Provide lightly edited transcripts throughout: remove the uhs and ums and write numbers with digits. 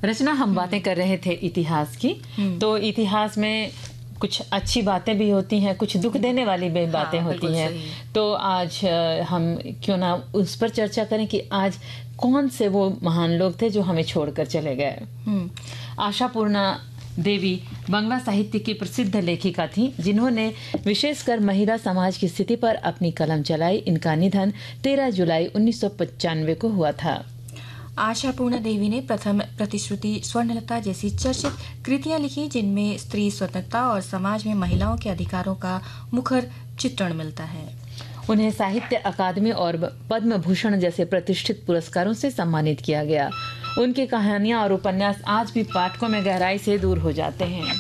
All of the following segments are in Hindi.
रचना, हम बातें कर रहे थे इतिहास की, तो इतिहास में कुछ अच्छी बातें भी होती हैं, कुछ दुख देने वाली भी बातें होती हैं। तो आज हम क्यों ना उस पर चर्चा करें कि आज कौन से वो महान लोग थे जो हमें छोड़कर चले गए। आशापूर्णा देवी बांग्ला साहित्य की प्रसिद्ध लेखिका थी, जिन्होंने विशेषकर महिला समाज की स्थिति पर अपनी कलम चलाई। इनका निधन 13 जुलाई 1995 को हुआ था। आशापूर्णा देवी ने प्रथम प्रतिश्रुति, स्वर्णलता जैसी चर्चित कृतियां लिखी, जिनमें स्त्री स्वतंत्रता और समाज में महिलाओं के अधिकारों का मुखर चित्रण मिलता है। उन्हें साहित्य अकादमी और पद्म भूषण जैसे प्रतिष्ठित पुरस्कारों से सम्मानित किया गया। उनकी कहानियां और उपन्यास आज भी पाठकों में गहराई से दूर हो जाते हैं।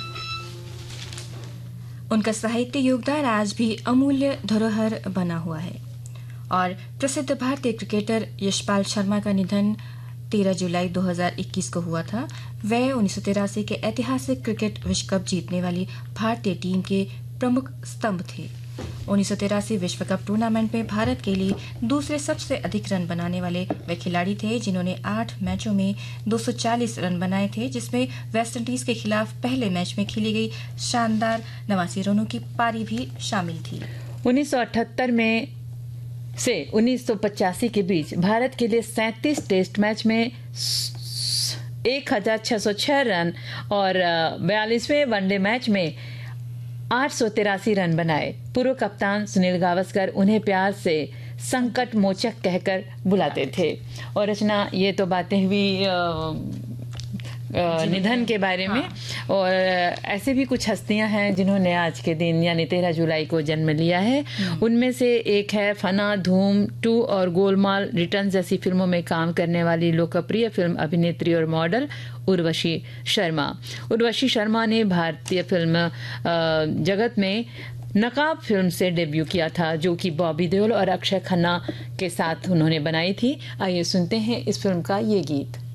उनका साहित्य योगदान आज भी अमूल्य धरोहर बना हुआ है। और प्रसिद्ध भारतीय क्रिकेटर यशपाल शर्मा का निधन 13 जुलाई 2021 को हुआ था। वह 1983 के ऐतिहासिक क्रिकेट विश्व कप जीतने वाली भारतीय टीम के प्रमुख स्तंभ थे। 1983 विश्व कप टूर्नामेंट में भारत के लिए दूसरे सबसे अधिक रन बनाने वाले वे खिलाड़ी थे, जिन्होंने 8 मैचों में 240 रन बनाए थे, जिसमें वेस्टइंडीज के खिलाफ पहले मैच में खेली गई शानदार 89 रनों की पारी भी शामिल थी। 1978 में से 1985 के बीच भारत के लिए 37 टेस्ट मैच में 1606 रन और 42वें वनडे मैच में 883 रन बनाए। पूर्व कप्तान सुनील गावस्कर उन्हें प्यार से संकट मोचक कहकर बुलाते थे। और रचना, ये तो बातें हुई निधन के बारे में, और ऐसे भी कुछ हस्तियां हैं जिन्होंने आज के दिन यानी 13 जुलाई को जन्म लिया है। उनमें से एक है फना, धूम 2 और गोलमाल रिटर्न जैसी फिल्मों में काम करने वाली लोकप्रिय फिल्म अभिनेत्री और मॉडल उर्वशी शर्मा। उर्वशी शर्मा ने भारतीय फिल्म जगत में नकाब फिल्म से डेब्यू किया था, जो कि बॉबी देओल और अक्षय खन्ना के साथ उन्होंने बनाई थी। आइए सुनते हैं इस फिल्म का ये गीत।